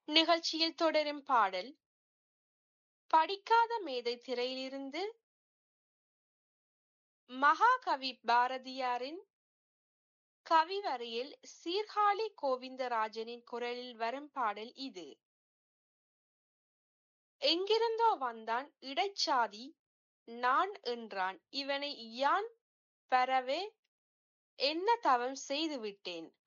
நிகழ்ச்சியில் தொடரும் பாடல் படிக்காத மேதை திரையிலிருந்து மகாகவி பாரதியாரின் கவி வரியில் சீர்காழி கோவிந்தராஜனின் குரலில் வரும் பாடல் இது. எங்கிருந்தோ வந்தான் இடைச்சாதி நான் என்றான் இவனை யான் பெறவே என்ன தவம் செய்து விட்டேன்.